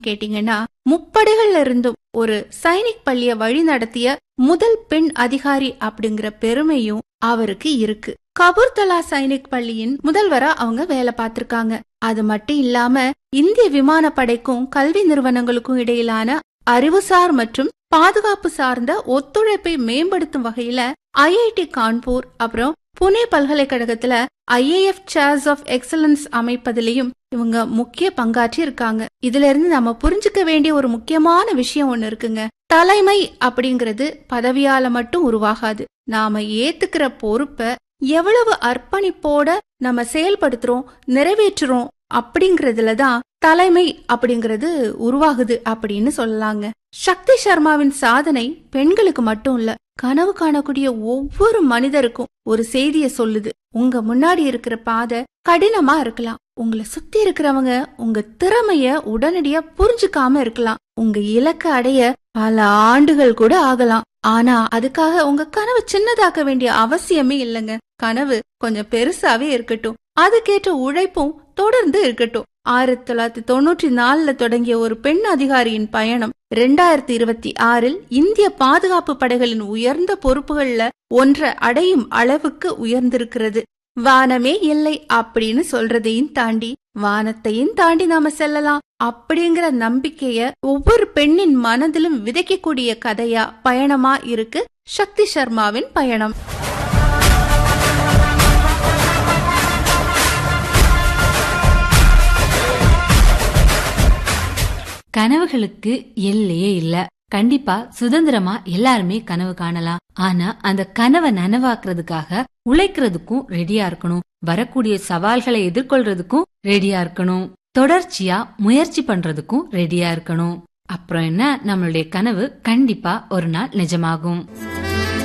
கேட்டீங்கன்னா, முப்படைகள்ல இருந்தும் ஒரு சைனிக் பள்ளிய வழி நடத்திய முதல் பெண் அதிகாரி அப்படிங்கிற பெருமையும் அவருக்கு இருக்கு. கபூர்தலா சைனிக் பள்ளியின் முதல்வரா அவங்க வேலை பார்த்திருக்காங்க. அது மட்டும் இல்லாம இந்திய விமானப்படைக்கும் கல்வி நிறுவனங்களுக்கும் இடையிலான அறிவுசார் மற்றும் பாதுகாப்பு சார்ந்த ஒத்துழைப்பை மேம்படுத்தும் வகையில ஐஐடி கான்பூர் அப்புறம் புனே பல்கலைக்கழகத்துல IAF சேர்ஸ் ஆஃப் எக்ஸலன்ஸ் அமைப்பதிலையும் இவங்க முக்கிய பங்காற்றி இருக்காங்க. இதுல இருந்து நம்ம புரிஞ்சுக்க வேண்டிய ஒரு முக்கியமான விஷயம் ஒண்ணு இருக்குங்க. தலைமை அப்படிங்கிறது பதவியால மட்டும் உருவாகாது. நாம ஏத்துக்கிற பொறுப்ப எவ்வளவு அர்ப்பணிப்போட நம்ம செயல்படுத்துறோம், நிறைவேற்றுறோம் அப்படிங்கறதுலதான் தலைமை அப்படிங்கறது உருவாகுது அப்படின்னு சொல்லலாங்க. சக்தி சர்மாவின் சாதனை பெண்களுக்கு மட்டும் இல்ல, கனவு காணக்கூடிய ஒவ்வொரு மனிதருக்கும் ஒரு செய்திய சொல்லுது. உங்க முன்னாடி இருக்கிற பாதை கடினமா இருக்கலாம், உங்களை சுத்தி இருக்கிறவங்க உங்க திறமைய உடனடியா புரிஞ்சுக்காம இருக்கலாம், உங்க இலக்க அடைய பல ஆண்டுகள் கூட ஆகலாம். ஆனா அதுக்காக உங்க கனவு சின்னதாக்க வேண்டிய அவசியமே இல்லைங்க. கனவு கொஞ்சம் பெருசாவே இருக்கட்டும், அதுக்கேற்ற உழைப்பும் தொடர்ந்து இருக்கட்டும். 1994 தொடங்கிய ஒரு பெண் அதிகாரியின் பயணம் 2026 இந்திய பாதுகாப்பு படைகளின் உயர்ந்த பொறுப்புகள்ல ஒன்றை அடையும் அளவுக்கு உயர்ந்திருக்கிறது. வானமே இல்லை அப்படின்னு சொல்றதையும் தாண்டி வானத்தையும் தாண்டி நாம செல்லலாம் அப்படிங்கிற நம்பிக்கைய ஒவ்வொரு பெண்ணின் மனதிலும் விதைக்கக்கூடிய கதையா பயணமா இருக்கு சக்தி சர்மாவின் பயணம். கனவுகளுக்கு எல்லையே இல்ல. கண்டிப்பா சுதந்திரமா எல்லாருமே கனவு காணலாம். ஆனா அந்த கனவை நனவாக்குறதுக்காக உழைக்கிறதுக்கும் ரெடியா இருக்கணும். வரக்கூடிய சவால்களை எதிர்கொள்றதுக்கும் ரெடியா இருக்கணும். தொடர்ச்சியா முயற்சி பண்றதுக்கும் ரெடியா இருக்கணும். அப்புறம் என்ன, நம்மளுடைய கனவு கண்டிப்பா ஒரு நாள் நிஜமாகும்.